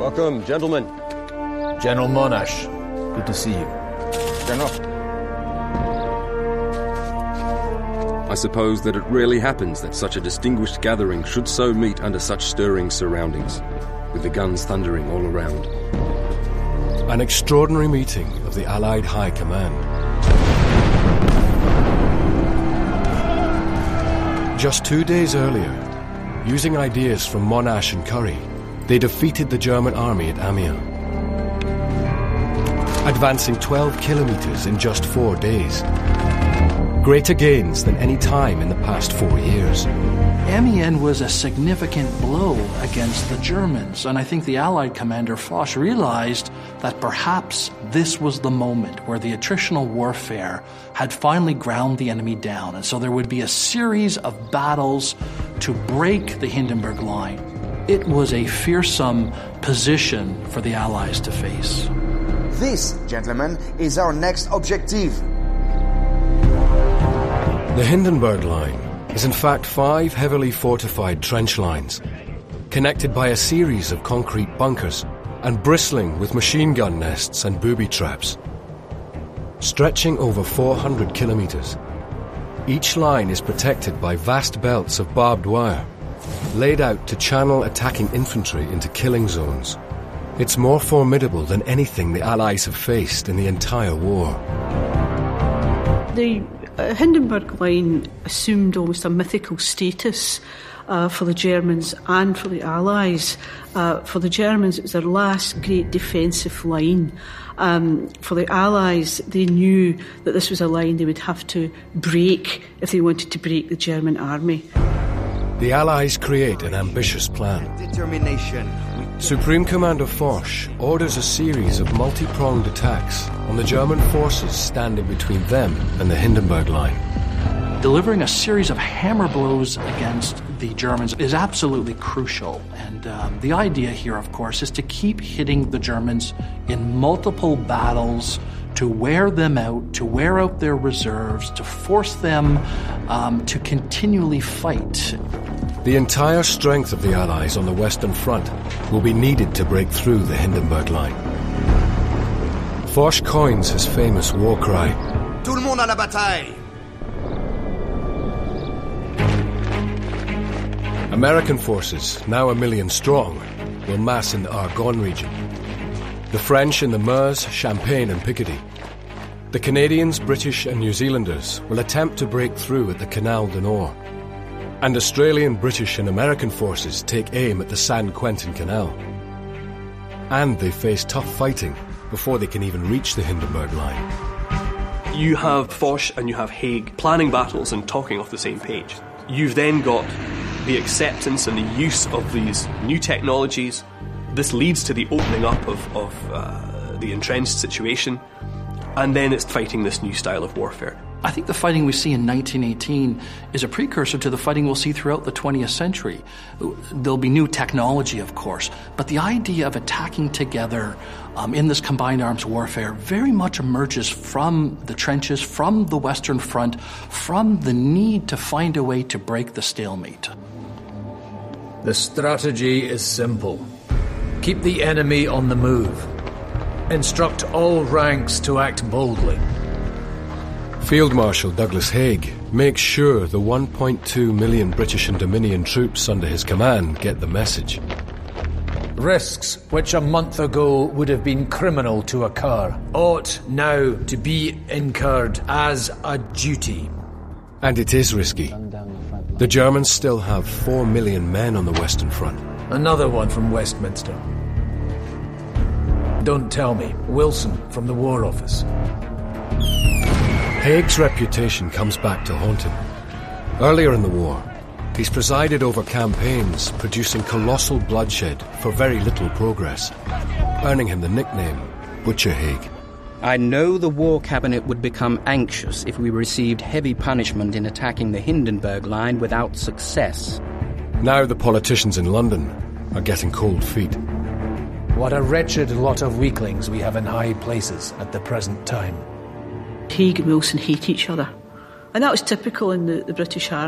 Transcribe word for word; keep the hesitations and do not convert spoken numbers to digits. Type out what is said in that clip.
Welcome, gentlemen. General Monash, good to see you. General. I suppose that it rarely happens that such a distinguished gathering should so meet under such stirring surroundings, with the guns thundering all around. An extraordinary meeting of the Allied High Command. Just two days earlier, using ideas from Monash and Currie, they defeated the German army at Amiens, advancing twelve kilometers in just four days. Greater gains than any time in the past four years. Amiens was a significant blow against the Germans, and I think the Allied commander Foch realized that perhaps this was the moment where the attritional warfare had finally ground the enemy down, and so there would be a series of battles to break the Hindenburg Line. It was a fearsome position for the Allies to face. This, gentlemen, is our next objective. The Hindenburg Line is in fact five heavily fortified trench lines, connected by a series of concrete bunkers and bristling with machine gun nests and booby traps. Stretching over four hundred kilometers, each line is protected by vast belts of barbed wire, laid out to channel attacking infantry into killing zones. It's more formidable than anything the Allies have faced in the entire war. The uh, Hindenburg Line assumed almost a mythical status uh, for the Germans and for the Allies. Uh, for the Germans, it was their last great defensive line. Um, for the Allies, they knew that this was a line they would have to break if they wanted to break the German army. The Allies create an ambitious plan. Determination. Supreme Commander Foch orders a series of multi-pronged attacks on the German forces standing between them and the Hindenburg Line. Delivering a series of hammer blows against the Germans is absolutely crucial. And um, the idea here, of course, is to keep hitting the Germans in multiple battles, to wear them out, to wear out their reserves, to force them um, to continually fight. The entire strength of the Allies on the Western Front will be needed to break through the Hindenburg Line. Foch coins his famous war cry, Tout le monde à la bataille! American forces, now a million strong, will mass in the Argonne region. The French in the Meuse, Champagne and Picardy. The Canadians, British and New Zealanders will attempt to break through at the Canal du Nord. And Australian, British and American forces take aim at the San Quentin Canal. And they face tough fighting before they can even reach the Hindenburg Line. You have Foch and you have Haig planning battles and talking off the same page. You've then got the acceptance and the use of these new technologies. This leads to the opening up of, of uh, the entrenched situation, and then it's fighting this new style of warfare. I think the fighting we see in nineteen eighteen is a precursor to the fighting we'll see throughout the twentieth century. There'll be new technology, of course, but the idea of attacking together um, in this combined arms warfare very much emerges from the trenches, from the Western Front, from the need to find a way to break the stalemate. The strategy is simple. Keep the enemy on the move. Instruct all ranks to act boldly. Field Marshal Douglas Haig makes sure the one point two million British and Dominion troops under his command get the message. Risks which a month ago would have been criminal to occur ought now to be incurred as a duty. And it is risky. The Germans still have four million men on the Western Front. Another one from Westminster. Don't tell me. Wilson from the War Office. Haig's reputation comes back to haunt him. Earlier in the war, he's presided over campaigns producing colossal bloodshed for very little progress, earning him the nickname Butcher Haig. I know the War Cabinet would become anxious if we received heavy punishment in attacking the Hindenburg Line without success. Now the politicians in London are getting cold feet. What a wretched lot of weaklings we have in high places at the present time. Haig and Wilson hate each other. And that was typical in the, the British Army.